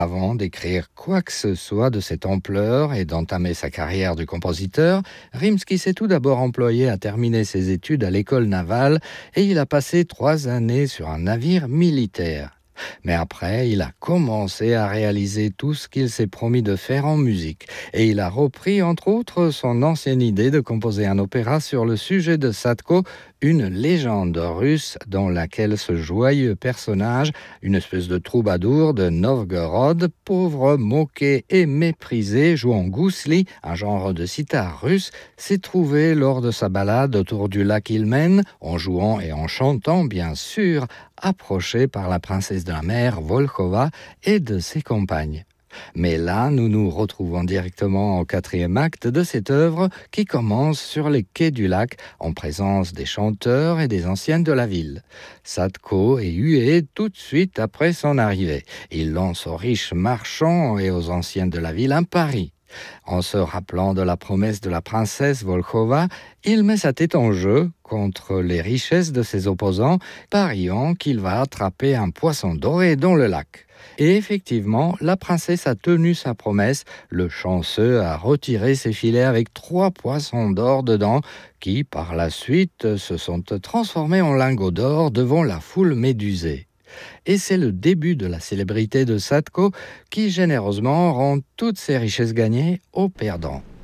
Avant d'écrire quoi que ce soit de cette ampleur et d'entamer sa carrière de compositeur, Rimsky s'est tout d'abord employé à terminer ses études à l'école navale et il a passé 3 années sur un navire militaire. Mais après, il a commencé à réaliser tout ce qu'il s'est promis de faire en musique. Et il a repris, entre autres, son ancienne idée de composer un opéra sur le sujet de Sadko, une légende russe dans laquelle ce joyeux personnage, une espèce de troubadour de Novgorod, pauvre, moqué et méprisé, jouant gousli, un genre de sitar russe, s'est trouvé lors de sa balade autour du lac Ilmen, en jouant et en chantant, bien sûr, approché par la princesse de la mer, Volkhova, et de ses compagnes. Mais là, nous nous retrouvons directement au 4e acte de cette œuvre qui commence sur les quais du lac en présence des chanteurs et des anciennes de la ville. Sadko est hué tout de suite après son arrivée. Il lance aux riches marchands et aux anciennes de la ville un pari. En se rappelant de la promesse de la princesse Volkhova, il met sa tête en jeu contre les richesses de ses opposants, pariant qu'il va attraper un poisson doré dans le lac. Et effectivement, la princesse a tenu sa promesse. Le chanceux a retiré ses filets avec 3 poissons d'or dedans, qui par la suite se sont transformés en lingots d'or devant la foule médusée. Et c'est le début de la célébrité de Sadko qui généreusement rend toutes ses richesses gagnées aux perdants.